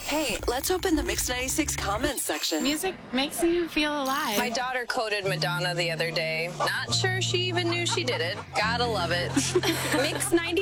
Hey, let's open the Mix 96 comments section. Music makes you feel alive. My daughter quoted Madonna the other day. Not sure she even knew she did it. Gotta love it. Mix 96.